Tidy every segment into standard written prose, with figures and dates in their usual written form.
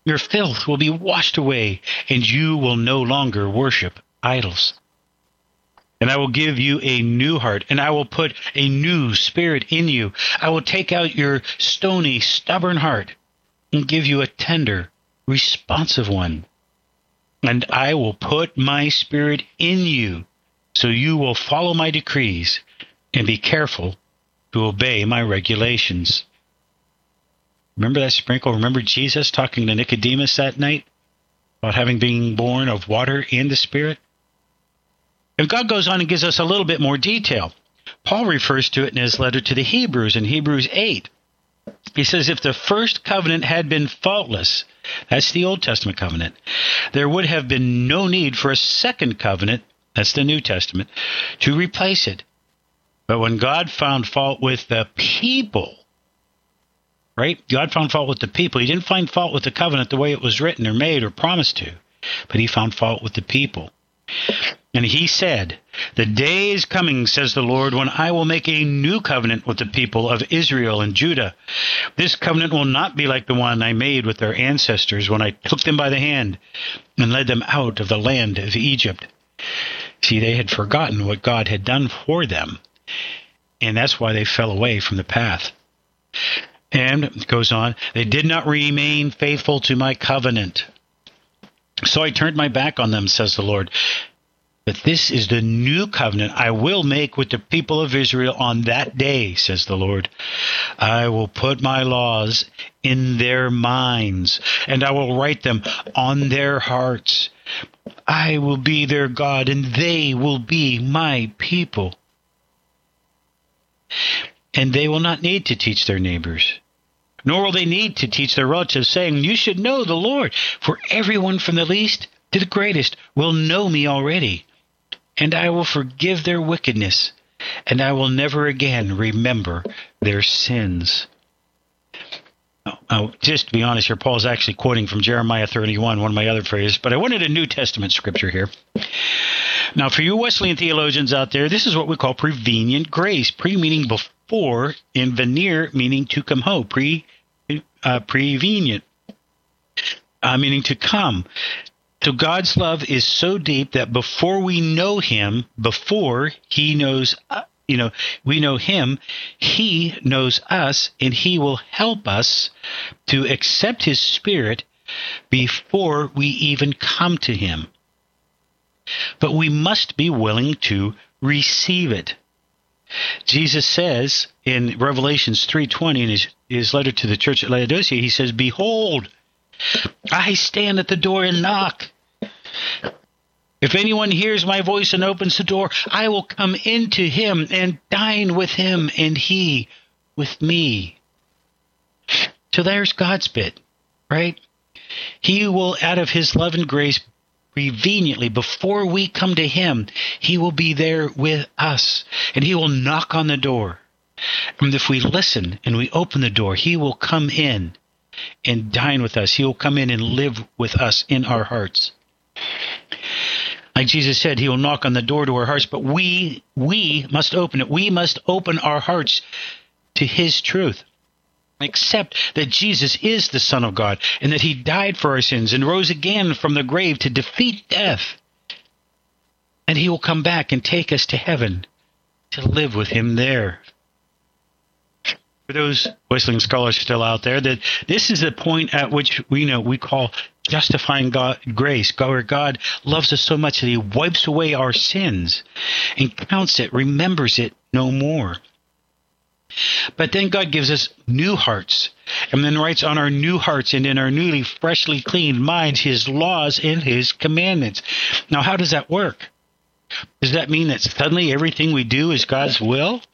Your filth will be washed away, and you will no longer worship idols. And I will give you a new heart, and I will put a new spirit in you. I will take out your stony, stubborn heart and give you a tender, responsive one. And I will put my spirit in you, so you will follow my decrees and be careful to obey my regulations. Remember that sprinkle? Remember Jesus talking to Nicodemus that night about having been born of water and the Spirit? And God goes on and gives us a little bit more detail. Paul refers to it in his letter to the Hebrews in Hebrews 8. He says, if the first covenant had been faultless, that's the Old Testament covenant, there would have been no need for a second covenant, that's the New Testament, to replace it. But when God found fault with the people, right? God found fault with the people. He didn't find fault with the covenant the way it was written or made or promised to, but he found fault with the people. And he said, the day is coming, says the Lord, when I will make a new covenant with the people of Israel and Judah. This covenant will not be like the one I made with their ancestors when I took them by the hand and led them out of the land of Egypt. See, they had forgotten what God had done for them, and that's why they fell away from the path. And it goes on, they did not remain faithful to my covenant. So I turned my back on them, says the Lord. But this is the new covenant I will make with the people of Israel on that day, says the Lord. I will put my laws in their minds, and I will write them on their hearts. I will be their God, and they will be my people. And they will not need to teach their neighbors, nor will they need to teach their relatives, saying, you should know the Lord, for everyone from the least to the greatest will know me already. And I will forgive their wickedness, and I will never again remember their sins. Now, just to be honest here, Paul's actually quoting from Jeremiah 31, one of my other phrases, but I wanted a New Testament scripture here. Now, for you Wesleyan theologians out there, this is what we call prevenient grace. Pre meaning before, and venire meaning to come home. Prevenient meaning to come. So God's love is so deep that before we know him, before he knows, we know him, he knows us, and he will help us to accept his Spirit before we even come to him. But we must be willing to receive it. Jesus says in Revelations 3:20, in his letter to the church at Laodicea, he says, behold, I stand at the door and knock. If anyone hears my voice and opens the door, I will come into him and dine with him, and he with me. So there's God's bit, right? He will, out of his love and grace, preveniently, before we come to him, he will be there with us, and he will knock on the door. And if we listen and we open the door, he will come in and dine with us. He will come in and live with us in our hearts. Like Jesus said, he will knock on the door to our hearts, but we must open it. We must open our hearts to his truth. Accept that Jesus is the Son of God, and that he died for our sins and rose again from the grave to defeat death. And he will come back and take us to heaven to live with him there. For those Wesleyan scholars still out there, that this is the point at which we call justifying grace, where God loves us so much that he wipes away our sins and counts it, remembers it no more. But then God gives us new hearts, and then writes on our new hearts and in our newly, freshly cleaned minds his laws and his commandments. Now, how does that work? Does that mean that suddenly everything we do is God's will?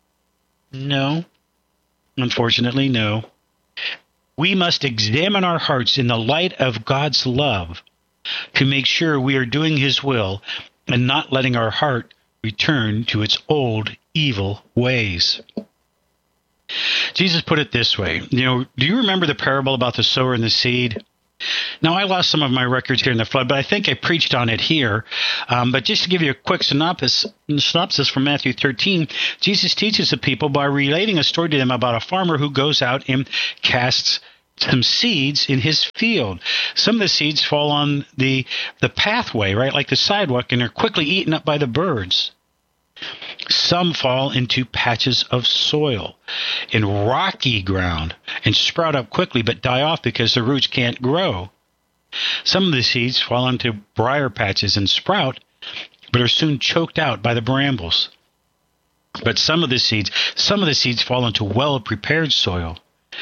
No. Unfortunately, no. We must examine our hearts in the light of God's love to make sure we are doing his will and not letting our heart return to its old evil ways. Jesus put it this way. Do you remember the parable about the sower and the seed? Now, I lost some of my records here in the flood, but I think I preached on it here. But just to give you a quick synopsis from Matthew 13, Jesus teaches the people by relating a story to them about a farmer who goes out and casts some seeds in his field. Some of the seeds fall on the pathway, right, like the sidewalk, and they're quickly eaten up by the birds. Some fall into patches of soil in rocky ground and sprout up quickly but die off because the roots can't grow. Some of the seeds fall into briar patches and sprout, but are soon choked out by the brambles. But some of the seeds fall into well-prepared soil,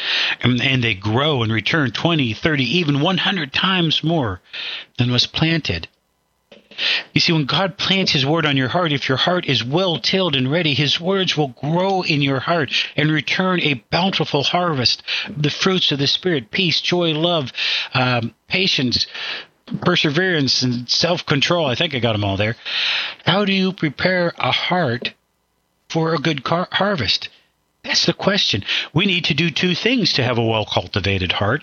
and they grow and return 20, 30, even 100 times more than was planted. You see, when God plants his word on your heart, if your heart is well-tilled and ready, his words will grow in your heart and return a bountiful harvest of the fruits of the Spirit: peace, joy, love, patience, perseverance, and self-control. I think I got them all there. How do you prepare a heart for a good harvest? That's the question. We need to do two things to have a well-cultivated heart.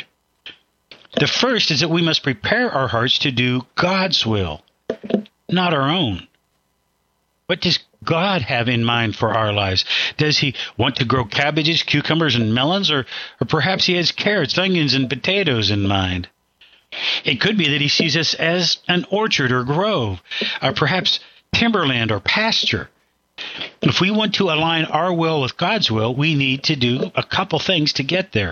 The first is that we must prepare our hearts to do God's will, not our own. What does God have in mind for our lives? Does he want to grow cabbages, cucumbers, and melons? Or perhaps he has carrots, onions, and potatoes in mind? It could be that he sees us as an orchard or grove, or perhaps timberland or pasture. If we want to align our will with God's will, we need to do a couple things to get there.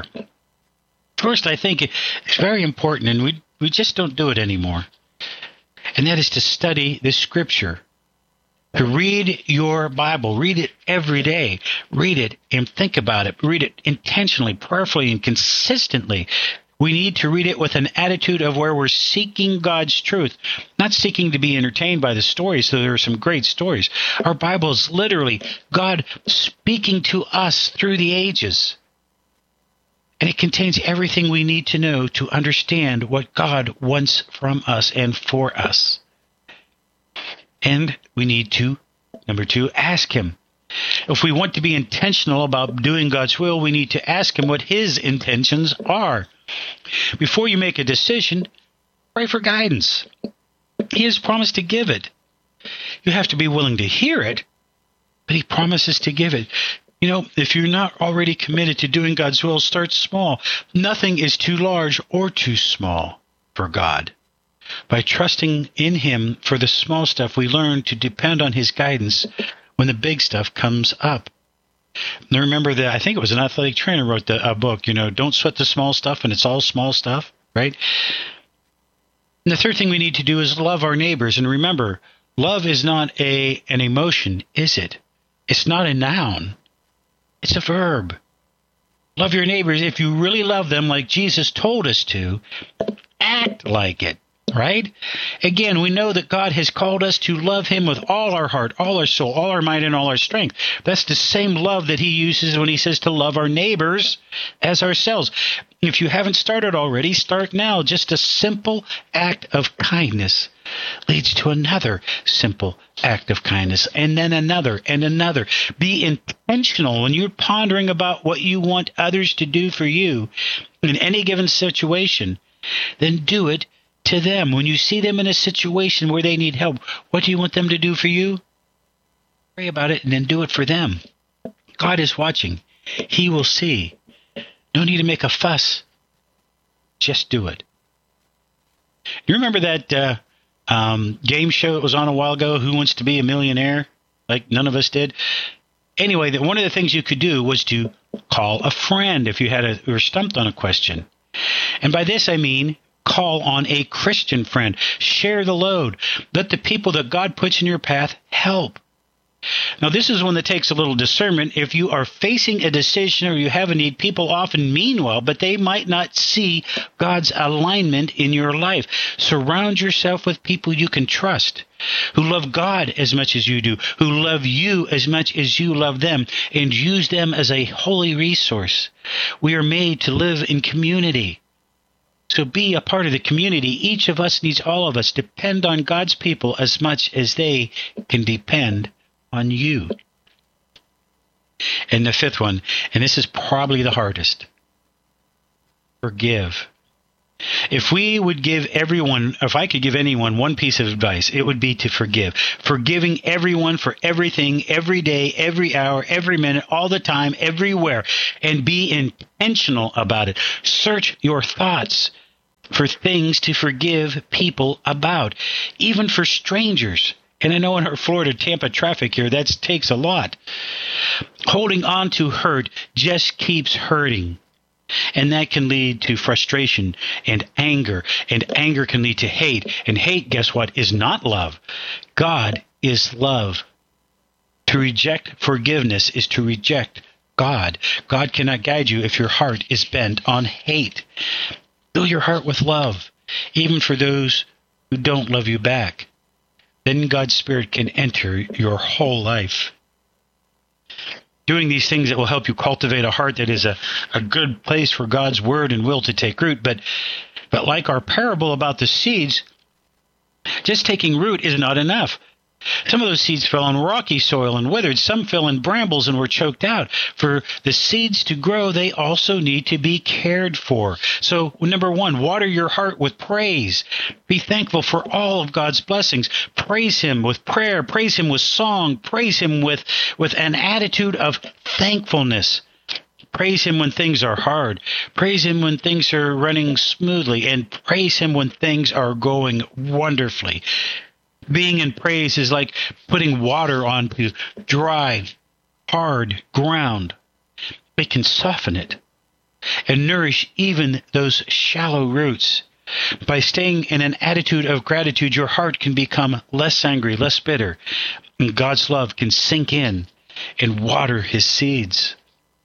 First, I think it's very important, and we just don't do it anymore, and that is to study the Scripture. To read your Bible. Read it every day. Read it and think about it. Read it intentionally, prayerfully, and consistently. We need to read it with an attitude of where we're seeking God's truth, not seeking to be entertained by the stories, though there are some great stories. Our Bible is literally God speaking to us through the ages. And it contains everything we need to know to understand what God wants from us and for us. And we need to, number two, ask him. If we want to be intentional about doing God's will, we need to ask him what his intentions are. Before you make a decision, pray for guidance. He has promised to give it. You have to be willing to hear it, but he promises to give it. You know, if you're not already committed to doing God's will, start small. Nothing is too large or too small for God. By trusting in him for the small stuff, we learn to depend on his guidance when the big stuff comes up. Now remember that I think it was an athletic trainer wrote a book, Don't Sweat the Small Stuff, and it's all small stuff, right? And the third thing we need to do is love our neighbors. And remember, love is not an emotion, is it? It's not a noun. It's a verb. Love your neighbors. If you really love them like Jesus told us to, act like it. Right? Again, we know that God has called us to love him with all our heart, all our soul, all our mind, and all our strength. That's the same love that he uses when he says to love our neighbors as ourselves. If you haven't started already, start now. Just a simple act of kindness leads to another simple act of kindness, and then another and another. Be intentional when you're pondering about what you want others to do for you in any given situation. Then do it to them. When you see them in a situation where they need help, what do you want them to do for you? Pray about it and then do it for them. God is watching. He will see. No need to make a fuss. Just do it. You remember that game show that was on a while ago, Who Wants to Be a Millionaire? Like none of us did. Anyway, one of the things you could do was to call a friend if you were stumped on a question. And by this I mean call on a Christian friend. Share the load. Let the people that God puts in your path help. Now, this is one that takes a little discernment. If you are facing a decision or you have a need, people often mean well, but they might not see God's alignment in your life. Surround yourself with people you can trust, who love God as much as you do, who love you as much as you love them, and use them as a holy resource. We are made to live in community. So be a part of the community. Each of us needs all of us. Depend on God's people as much as they can depend on you. And the fifth one, and this is probably the hardest, forgive. If I could give anyone one piece of advice, it would be to forgive. Forgiving everyone for everything, every day, every hour, every minute, all the time, everywhere. And be intentional about it. Search your thoughts for things to forgive people about, even for strangers. And I know in our Florida, Tampa traffic here, that takes a lot. Holding on to hurt just keeps hurting. And that can lead to frustration and anger can lead to hate. And hate, guess what, is not love. God is love. To reject forgiveness is to reject God. God cannot guide you if your heart is bent on hate. Fill your heart with love, even for those who don't love you back. Then God's Spirit can enter your whole life. Doing these things that will help you cultivate a heart that is a good place for God's word and will to take root. But like our parable about the seeds, just taking root is not enough. Some of those seeds fell on rocky soil and withered. Some fell in brambles and were choked out. For the seeds to grow, they also need to be cared for. So, number one, water your heart with praise. Be thankful for all of God's blessings. Praise Him with prayer. Praise Him with song. Praise Him with an attitude of thankfulness. Praise Him when things are hard. Praise Him when things are running smoothly. And praise Him when things are going wonderfully. Being in praise is like putting water onto dry, hard ground. It can soften it and nourish even those shallow roots. By staying in an attitude of gratitude, your heart can become less angry, less bitter, and God's love can sink in and water His seeds.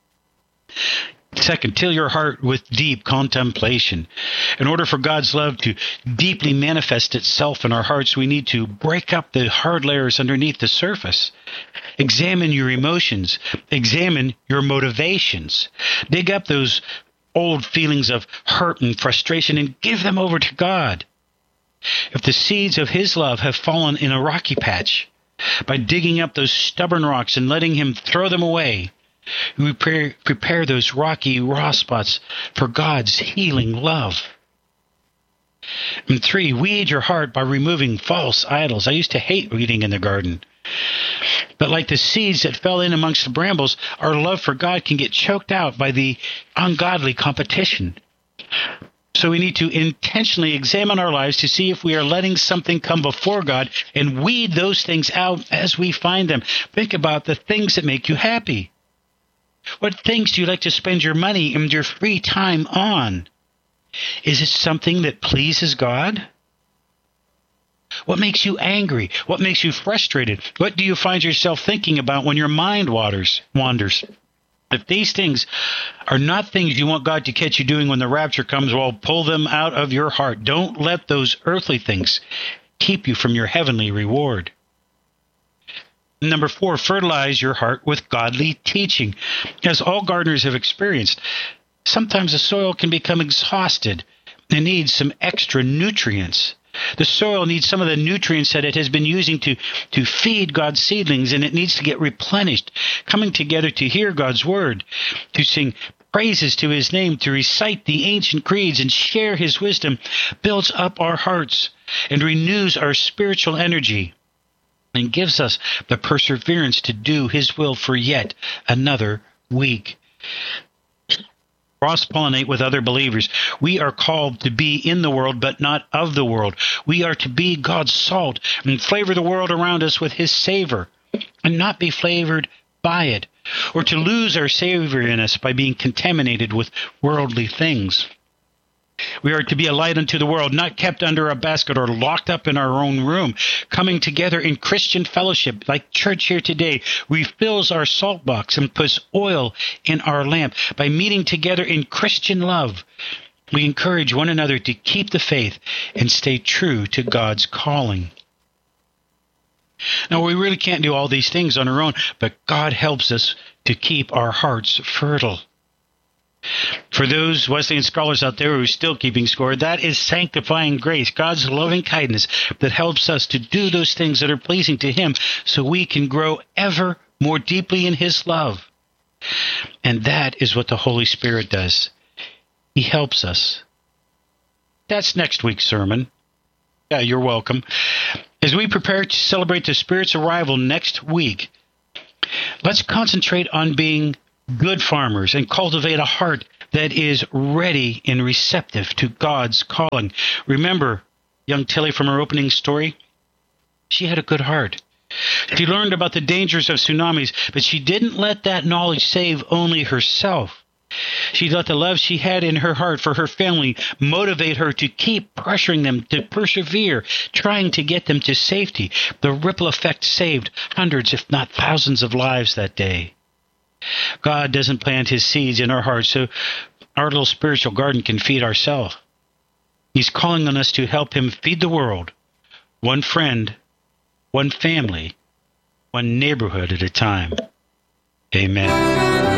Second, till your heart with deep contemplation. In order for God's love to deeply manifest itself in our hearts, we need to break up the hard layers underneath the surface. Examine your emotions. Examine your motivations. Dig up those old feelings of hurt and frustration and give them over to God. If the seeds of His love have fallen in a rocky patch, by digging up those stubborn rocks and letting Him throw them away, we prepare those rocky, raw spots for God's healing love. And 3, weed your heart by removing false idols. I used to hate weeding in the garden. But like the seeds that fell in amongst the brambles, our love for God can get choked out by the ungodly competition. So we need to intentionally examine our lives to see if we are letting something come before God and weed those things out as we find them. Think about the things that make you happy. What things do you like to spend your money and your free time on? Is it something that pleases God? What makes you angry? What makes you frustrated? What do you find yourself thinking about when your mind wanders? If these things are not things you want God to catch you doing when the rapture comes, well, pull them out of your heart. Don't let those earthly things keep you from your heavenly reward. Number 4, fertilize your heart with godly teaching. As all gardeners have experienced, sometimes the soil can become exhausted and needs some extra nutrients. The soil needs some of the nutrients that it has been using to feed God's seedlings, and it needs to get replenished. Coming together to hear God's word, to sing praises to His name, to recite the ancient creeds and share His wisdom builds up our hearts and renews our spiritual energy, and gives us the perseverance to do His will for yet another week. Cross-pollinate with other believers. We are called to be in the world, but not of the world. We are to be God's salt and flavor the world around us with His savor, and not be flavored by it, or to lose our savor in us by being contaminated with worldly things. We are to be a light unto the world, not kept under a basket or locked up in our own room. Coming together in Christian fellowship, like church here today, refills our salt box and puts oil in our lamp. By meeting together in Christian love, we encourage one another to keep the faith and stay true to God's calling. Now, we really can't do all these things on our own, but God helps us to keep our hearts fertile. For those Wesleyan scholars out there who are still keeping score, that is sanctifying grace, God's loving kindness that helps us to do those things that are pleasing to Him so we can grow ever more deeply in His love. And that is what the Holy Spirit does. He helps us. That's next week's sermon. Yeah, you're welcome. As we prepare to celebrate the Spirit's arrival next week, let's concentrate on being good farmers and cultivate a heart that is ready and receptive to God's calling. Remember, young Tilly from her opening story? She had a good heart. She learned about the dangers of tsunamis, but she didn't let that knowledge save only herself. She let the love she had in her heart for her family motivate her to keep pressuring them to persevere, trying to get them to safety. The ripple effect saved hundreds, if not thousands, of lives that day. God doesn't plant his seeds in our hearts so our little spiritual garden can feed ourselves. He's calling on us to help him feed the world, one friend, one family, one neighborhood at a time. Amen.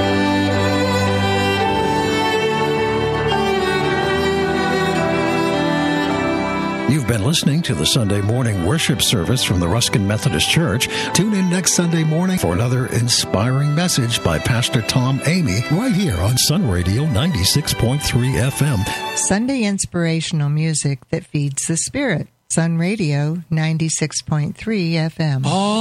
You've been listening to the Sunday morning worship service from the Ruskin Methodist Church. Tune in next Sunday morning for another inspiring message by Pastor Tom Amy right here on Sun Radio 96.3 FM. Sunday inspirational music that feeds the spirit. Sun Radio 96.3 FM.